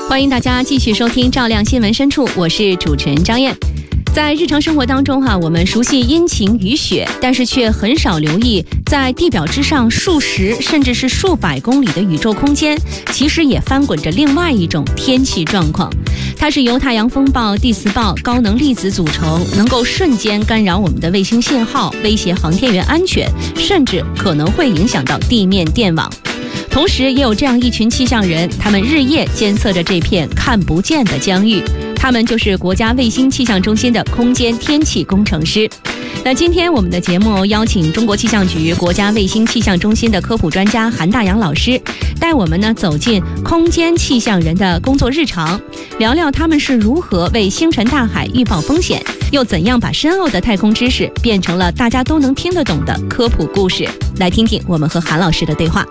欢迎大家继续收听照亮新闻深处，我是主持人张燕。在日常生活当中我们熟悉阴晴雨雪，但是却很少留意在地表之上数十甚至是数百公里的宇宙空间，其实也翻滚着另外一种天气状况。它是由太阳风暴、地磁暴、高能粒子组成，能够瞬间干扰我们的卫星信号，威胁航天员安全，甚至可能会影响到地面电网。同时也有这样一群气象人，他们日夜监测着这片看不见的疆域，他们就是国家卫星气象中心的空间天气工程师。那今天我们的节目邀请中国气象局国家卫星气象中心的科普专家韩大洋老师，带我们走进空间气象人的工作日常，聊聊他们是如何为星辰大海预报风险，又怎样把深奥的太空知识变成了大家都能听得懂的科普故事。来听听我们和韩老师的对话。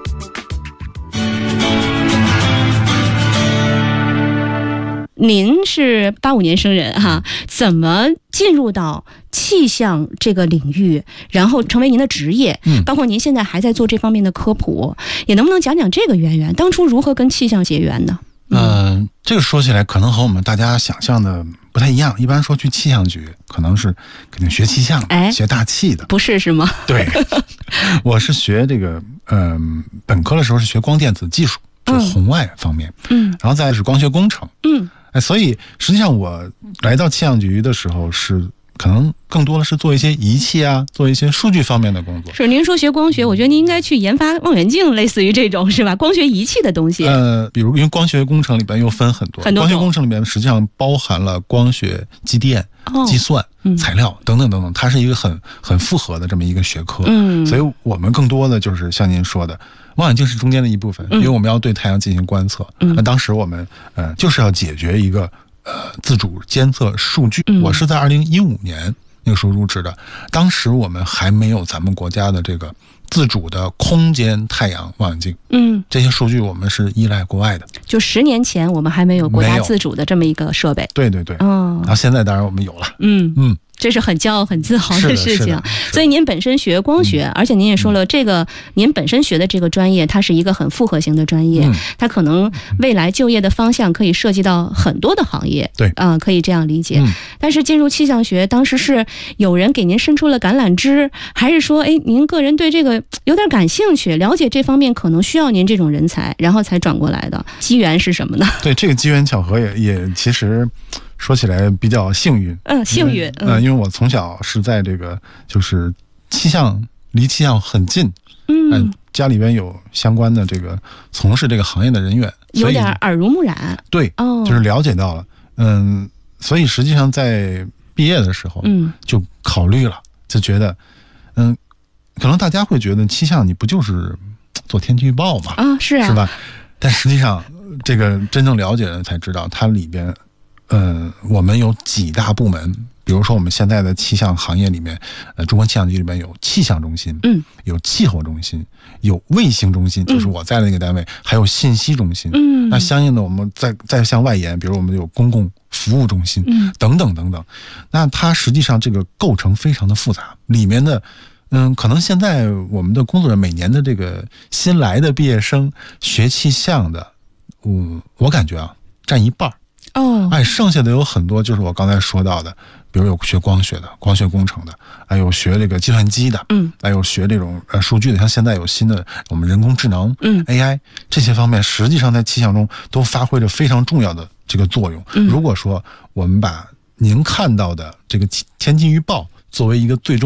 您是85年生人怎么进入到气象这个领域，然后成为您的职业，包括您现在还在做这方面的科普，也能不能讲讲这个渊源，当初如何跟气象结缘呢？ 这个说起来可能和我们大家想象的不太一样，一般说去气象局可能是肯定学气象学大气的， 不是是吗？ 对，我是学这个本科的时候是学光电子技术，就是红外方面，然后再是光学工程，所以实际上我来到气象局的时候是可能更多的是做一些仪器做一些数据方面的工作。 是，您说学光学，我觉得您应该去研发望远镜，类似于这种是吧？光学仪器的东西。 比如因为光学工程里边又分很多光学工程里面实际上包含了光学、机电、计算、材料等等等等，它是一个很复合的这么一个学科。所以我们更多的就是像您说的，望远镜是中间的一部分，因为我们要对太阳进行观测。那当时我们就是要解决一个自主监测数据。我是在2015年那个时候入职的，当时我们还没有咱们国家的这个自主的空间太阳望远镜。这些数据我们是依赖国外的。就10年前我们还没有国家自主的这么一个设备。对对对。然后现在当然我们有了。这是很骄傲很自豪的事情。所以您本身学光学，而且您也说了，这个您本身学的这个专业它是一个很复合型的专业，它可能未来就业的方向可以涉及到很多的行业。对，可以这样理解。但是进入气象学当时是有人给您伸出了橄榄枝，还是说您个人对这个有点感兴趣，了解这方面可能需要您这种人才，然后才转过来的？机缘是什么呢？对，这个机缘巧合也其实说起来比较幸运。幸运。因为我从小是在这个就是气象，离气象很近。家里边有相关的这个从事这个行业的人员，有点耳濡目染。对，就是了解到了。所以实际上在毕业的时候，就考虑了，就觉得，可能大家会觉得气象你不就是做天气预报嘛？是啊，是吧？但实际上这个真正了解的人才知道，它里边我们有几大部门，比如说我们现在的气象行业里面，中国气象局里面有气象中心，有气候中心，有卫星中心，就是我在的那个单位，还有信息中心。那相应的我们再向外延，比如我们有公共服务中心，等等等等。那它实际上这个构成非常的复杂，里面的可能现在我们的工作人员每年的这个新来的毕业生学气象的，我感觉占一半。剩下的有很多就是我刚才说到的，比如有学光学的、光学工程的，还有学这个计算机的，还有学这种数据的，像现在有新的我们人工智能、AI 这些方面，实际上在气象中都发挥着非常重要的这个作用。如果说我们把您看到的这个天气预报作为一个最终